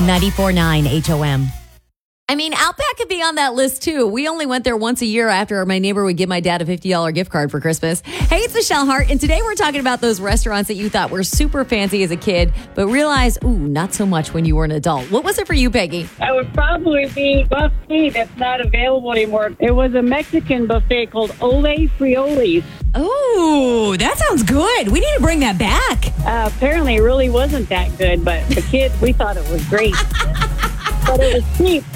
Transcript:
94.9 HOM. I mean, Outback could be on that list, too. We only went there once a year after my neighbor would give my dad a $50 gift card for Christmas. Hey, it's Michelle Hart, and today we're talking about those restaurants that you thought were super fancy as a kid, but realized, not so much when you were an adult. What was it for you, Peggy? I would probably be buffet that's not available anymore. It was a Mexican buffet called Ole Frioles. Oh, that sounds good. We need to bring that back. Apparently it really wasn't that good, but the kids, we thought it was great. But it was cheap.